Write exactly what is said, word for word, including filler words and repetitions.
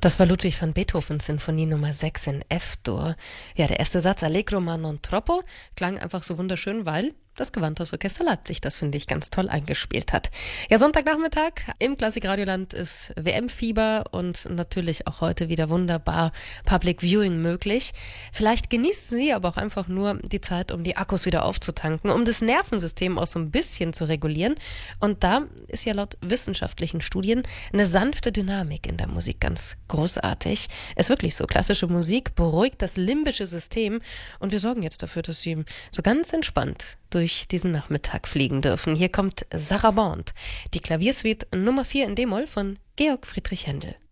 Das war Ludwig van Beethoven, Sinfonie Nummer sechs in F-Dur. Ja, der erste Satz, Allegro ma non troppo, klang einfach so wunderschön, weil das Gewandhausorchester Leipzig das, finde ich, ganz toll eingespielt hat. Ja, Sonntagnachmittag im Klassikradioland ist W M-Fieber und natürlich auch heute wieder wunderbar Public Viewing möglich. Vielleicht genießen Sie aber auch einfach nur die Zeit, um die Akkus wieder aufzutanken, um das Nervensystem auch so ein bisschen zu regulieren. Und da ist ja laut wissenschaftlichen Studien eine sanfte Dynamik in der Musik ganz großartig. Ist wirklich so. Klassische Musik beruhigt das limbische System und wir sorgen jetzt dafür, dass Sie so ganz entspannt durch diesen Nachmittag fliegen dürfen. Hier kommt Sarah Bond, die Klaviersuite Nummer vier in D-Moll von Georg Friedrich Händel.